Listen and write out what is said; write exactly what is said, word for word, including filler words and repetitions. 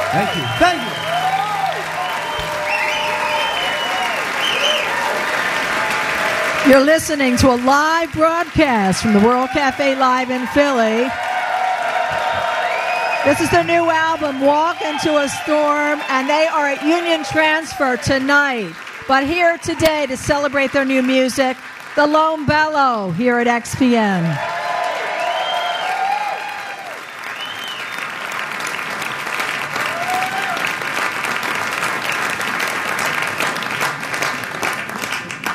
Thank you. Thank you. You're listening to a live broadcast from the World Cafe Live in Philly. This is their new album, Walk Into a Storm, and they are at Union Transfer tonight. But here today to celebrate their new music, the Lone Bellow here at X P N.